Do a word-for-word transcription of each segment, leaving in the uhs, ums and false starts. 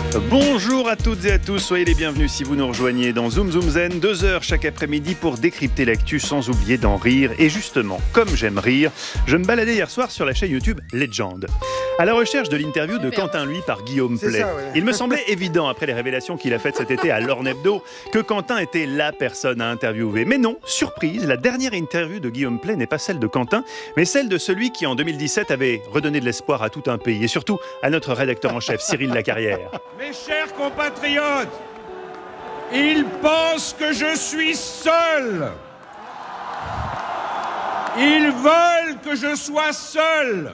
Bonjour à toutes et à tous, soyez les bienvenus si vous nous rejoignez dans Zoom Zoom Zen, deux heures chaque après-midi pour décrypter l'actu sans oublier d'en rire. Et justement, comme j'aime rire, je me baladais hier soir sur la chaîne YouTube Legend, à la recherche de l'interview de Quentin Lui par Guillaume Pley. Ça, ouais. Il me semblait évident, après les révélations qu'il a faites cet été à l'Orne Hebdo, que Quentin était la personne à interviewer. Mais non, surprise, la dernière interview de Guillaume Pley n'est pas celle de Quentin, mais celle de celui qui en deux mille dix-sept avait redonné de l'espoir à tout un pays, et surtout à notre rédacteur en chef Cyril Lacarrière. Mes chers compatriotes, ils pensent que je suis seul. Ils veulent que je sois seul.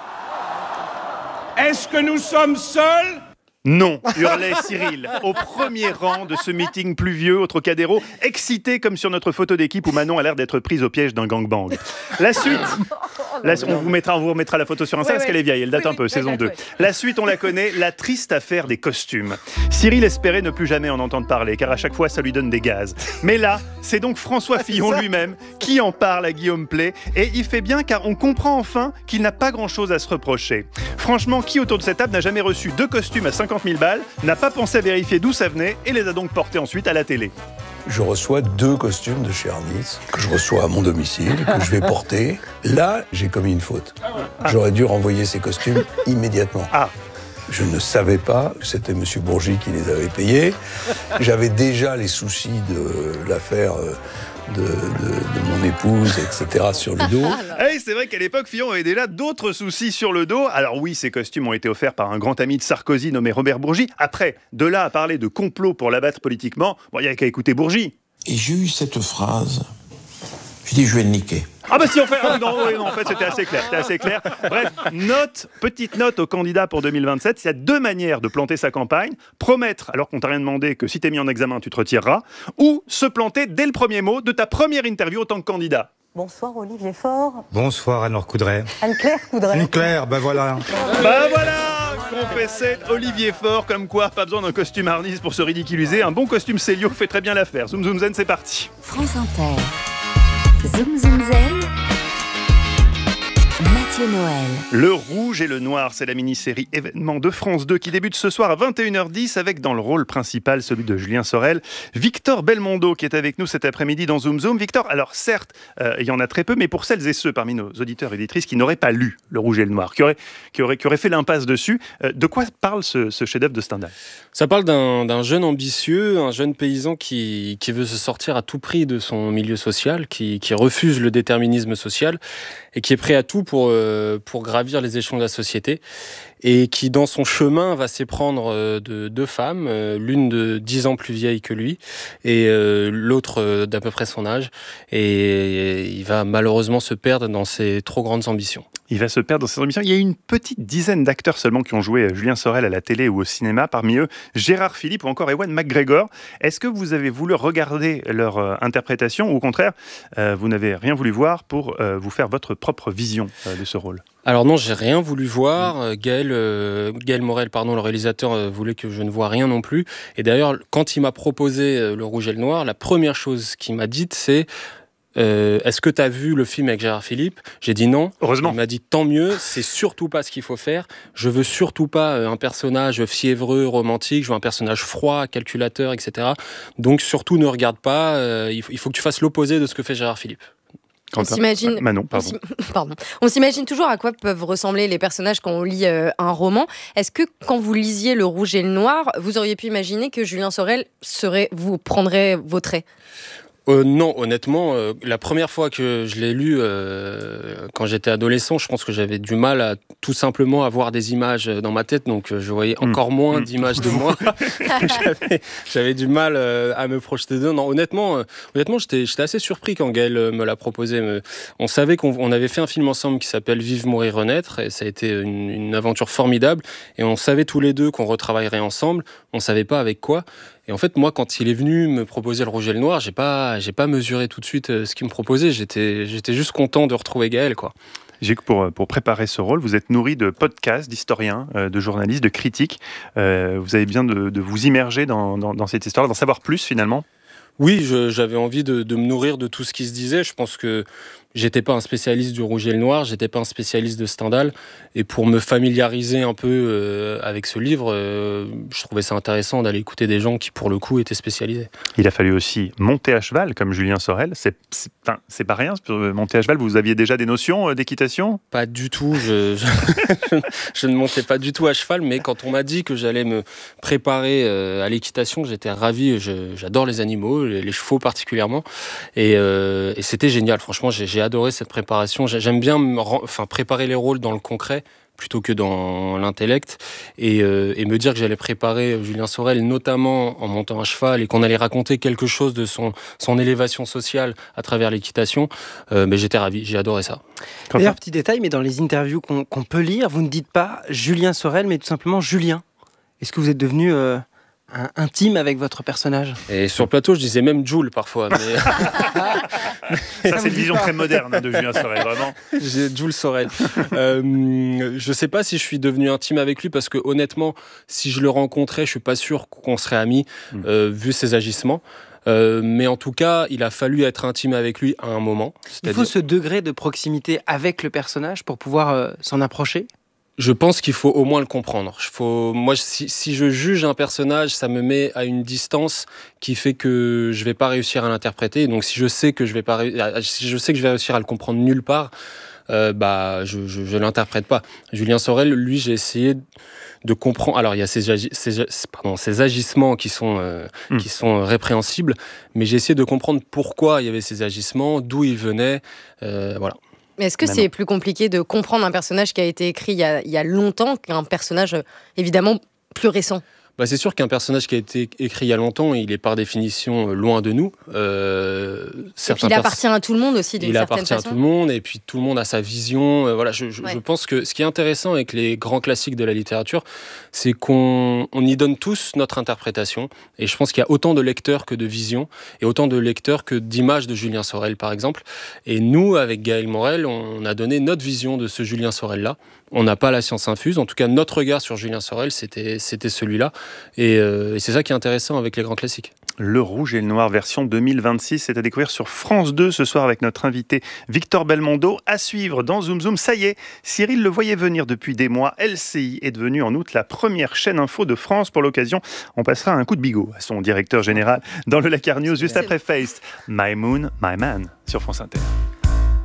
Est-ce que nous sommes seuls ? Non, hurlait Cyril, au premier rang de ce meeting pluvieux au Trocadéro, excité comme sur notre photo d'équipe où Manon a l'air d'être prise au piège d'un gangbang. La suite, la, on, vous mettra, on vous remettra la photo sur Insta ouais, parce ouais. qu'elle est vieille, elle date oui, un peu, oui, saison deux. Ouais. La suite, on la connaît, la triste affaire des costumes. Cyril espérait ne plus jamais en entendre parler, car à chaque fois, ça lui donne des gaz. Mais là, c'est donc François Fillon lui-même qui en parle à Guillaume Pley, et il fait bien car on comprend enfin qu'il n'a pas grand-chose à se reprocher. Franchement, qui autour de cette table n'a jamais reçu deux costumes à cinquante mille balles, n'a pas pensé à vérifier d'où ça venait et les a donc portés ensuite à la télé. Je reçois deux costumes de chez Arnis, que je reçois à mon domicile, que je vais porter. Là, j'ai commis une faute. J'aurais dû renvoyer ces costumes immédiatement. Ah. Je ne savais pas que c'était M. Bourgi qui les avait payés. J'avais déjà les soucis de l'affaire de, de, de mon épouse, et cetera sur le dos. Hey, c'est vrai qu'à l'époque, Fillon avait déjà d'autres soucis sur le dos. Alors oui, ces costumes ont été offerts par un grand ami de Sarkozy nommé Robert Bourgi. Après, de là à parler de complot pour l'abattre politiquement, bon, il n'y a qu'à écouter Bourgi. Et j'ai eu cette phrase. Je dis, je vais le niquer. Ah bah si, en fait, ah, non, oui, non, en fait c'était assez clair, c'était assez clair. Bref, note, petite note au candidat pour deux mille vingt-sept, il y a deux manières de planter sa campagne. Promettre, alors qu'on t'a rien demandé, que si t'es mis en examen, tu te retireras. Ou se planter dès le premier mot de ta première interview en tant que candidat. Bonsoir Olivier Faure. Bonsoir Anne-Laure Coudray. Anne-Claire Coudray. Anne-Claire, ben voilà. Bah voilà, confessait Olivier Faure, comme quoi, pas besoin d'un costume Arnis pour se ridiculiser. Un bon costume Célio fait très bien l'affaire. Zoom Zoom Zen, c'est parti. France Inter. Zoom Zoom Zen. Mathieu Noël. Le rouge et le noir, c'est la mini-série événement de France deux qui débute ce soir à vingt et une heures dix avec dans le rôle principal celui de Julien Sorel, Victor Belmondo qui est avec nous cet après-midi dans Zoom Zoom. Victor, alors certes, euh, il y en a très peu, mais pour celles et ceux parmi nos auditeurs et auditrices qui n'auraient pas lu Le rouge et le noir, qui auraient, qui auraient, qui auraient fait l'impasse dessus, euh, de quoi parle ce, ce chef-d'œuvre de Stendhal ? Ça parle d'un, d'un jeune ambitieux, un jeune paysan qui, qui veut se sortir à tout prix de son milieu social, qui, qui refuse le déterminisme social et qui est prêt à tout pour, euh, pour gravir les échelons de la société et qui, dans son chemin, va s'éprendre de deux femmes, euh, l'une de dix ans plus vieille que lui et euh, l'autre euh, d'à peu près son âge. Et, et il va malheureusement se perdre dans ses trop grandes ambitions. Il va se perdre dans ses ambitions. Il y a une petite dizaine d'acteurs seulement qui ont joué Julien Sorel à la télé ou au cinéma. Parmi eux, Gérard Philippe ou encore Ewan McGregor. Est-ce que vous avez voulu regarder leur euh, interprétation ou au contraire, euh, vous n'avez rien voulu voir pour euh, vous faire votre propre vision euh, de ce rôle ? Alors non, j'ai rien voulu voir. Gaël, euh, Gaël Morel, pardon, le réalisateur, euh, voulait que je ne vois rien non plus. Et d'ailleurs, quand il m'a proposé euh, Le Rouge et le Noir, la première chose qu'il m'a dite, c'est euh, « Est-ce que tu as vu le film avec Gérard Philippe ?» J'ai dit non. Heureusement. Il m'a dit « Tant mieux, c'est surtout pas ce qu'il faut faire. Je veux surtout pas euh, un personnage fiévreux, romantique. Je veux un personnage froid, calculateur, et cetera. Donc surtout ne regarde pas. Euh, il, faut, il faut que tu fasses l'opposé de ce que fait Gérard Philippe. » On s'imagine... Manon, pardon. On pardon. On s'imagine toujours à quoi peuvent ressembler les personnages quand on lit euh, un roman. Est-ce que quand vous lisiez Le Rouge et le Noir, vous auriez pu imaginer que Julien Sorel serait, vous prendrait vos traits ? Euh, non, honnêtement, euh, la première fois que je l'ai lu, euh, quand j'étais adolescent, je pense que j'avais du mal à tout simplement avoir des images dans ma tête, donc euh, je voyais encore mmh. moins mmh. d'images de moi. j'avais, j'avais du mal euh, à me projeter dedans. Non, honnêtement, euh, honnêtement, j'étais, j'étais assez surpris quand Gaël euh, me l'a proposé. Me... On savait qu'on on avait fait un film ensemble qui s'appelle Vivre, mourir, renaître, et ça a été une, une aventure formidable. Et on savait tous les deux qu'on retravaillerait ensemble. On savait pas avec quoi. Et en fait, moi, quand il est venu me proposer Le Rouge et le Noir, j'ai pas, j'ai pas mesuré tout de suite ce qu'il me proposait. J'étais, j'étais juste content de retrouver Gaël, quoi. J'ai que pour, pour préparer ce rôle, vous êtes nourri de podcasts, d'historiens, euh, de journalistes, de critiques. Euh, vous avez bien de, de vous immerger dans, dans, dans cette histoire, d'en savoir plus finalement. Oui, je, j'avais envie de, de me nourrir de tout ce qui se disait. Je pense que J'étais pas un spécialiste du rouge et le noir, j'étais pas un spécialiste de Stendhal, et pour me familiariser un peu euh, avec ce livre, euh, je trouvais ça intéressant d'aller écouter des gens qui, pour le coup, étaient spécialisés. Il a fallu aussi monter à cheval, comme Julien Sorel. C'est, c'est, enfin, c'est pas rien, monter à cheval. Vous aviez déjà des notions d'équitation ? Pas du tout. Je, je, je ne montais pas du tout à cheval, mais quand on m'a dit que j'allais me préparer euh, à l'équitation, j'étais ravi. Je, j'adore les animaux, les, les chevaux particulièrement, et, euh, et c'était génial. Franchement, j'ai, j'ai adoré cette préparation. J'aime bien me, enfin, préparer les rôles dans le concret plutôt que dans l'intellect, et, euh, et me dire que j'allais préparer Julien Sorel, notamment en montant à cheval, et qu'on allait raconter quelque chose de son, son élévation sociale à travers l'équitation, euh, mais j'étais ravi, j'ai adoré ça. D'ailleurs, petit détail, mais dans les interviews qu'on, qu'on peut lire, vous ne dites pas Julien Sorel, mais tout simplement Julien. Est-ce que vous êtes devenu euh, un, intime avec votre personnage ? Et sur le plateau, je disais même Jules parfois. Mais... Ça, c'est une vision très moderne hein, de Julien Sorel, vraiment. J'ai Jules Sorel. Euh, je sais pas si je suis devenu intime avec lui, parce que honnêtement, si je le rencontrais, je suis pas sûr qu'on serait amis, euh, vu ses agissements. Euh, mais en tout cas, il a fallu être intime avec lui à un moment. Il faut ce degré de proximité avec le personnage pour pouvoir euh, s'en approcher ? Je pense qu'il faut au moins le comprendre. Faut, moi, si, si je juge un personnage, ça me met à une distance qui fait que je vais pas réussir à l'interpréter. Donc, si je sais que je vais pas, si je sais que je vais réussir à le comprendre nulle part, euh, bah, je, je, je l'interprète pas. Julien Sorel, lui, j'ai essayé de comprendre. Alors, il y a ces, agi... ces, pardon, ces agissements qui sont, euh, mmh. qui sont répréhensibles, mais j'ai essayé de comprendre pourquoi il y avait ces agissements, d'où ils venaient, euh, voilà. Mais est-ce que c'est plus compliqué de comprendre un personnage qui a été écrit il y a, il y a longtemps qu'un personnage, évidemment, plus récent ? Bah c'est sûr qu'un personnage qui a été écrit il y a longtemps, il est par définition loin de nous. Euh, et puis il appartient pers- à tout le monde aussi, d'une il certaine façon. Il appartient à tout le monde, et puis tout le monde a sa vision. Euh, voilà, je, je, ouais. je pense que ce qui est intéressant avec les grands classiques de la littérature, c'est qu'on on y donne tous notre interprétation. Et je pense qu'il y a autant de lecteurs que de visions, et autant de lecteurs que d'images de Julien Sorel, par exemple. Et nous, avec Gaël Morel, on a donné notre vision de ce Julien Sorel-là. On n'a pas la science infuse. En tout cas, notre regard sur Julien Sorel, c'était, c'était celui-là. Et, euh, et c'est ça qui est intéressant avec les grands classiques. Le Rouge et le Noir version deux mille vingt-six, c'est à découvrir sur France deux ce soir avec notre invité Victor Belmondo. À suivre dans Zoom Zoom. Ça y est, Cyril le voyait venir depuis des mois. L C I est devenue en août la première chaîne info de France. Pour l'occasion, on passera un coup de bigot à son directeur général dans le Lacar News juste après Face. My Moon, My Man sur France Inter.